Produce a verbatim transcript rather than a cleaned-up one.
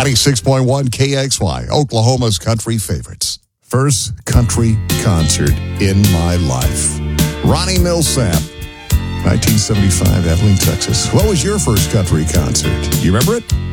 ninety-six point one K X Y, Oklahoma's country favorites. First country concert in my life. Ronnie Milsap, nineteen seventy-five, Abilene, Texas. What was your first country concert? You remember it?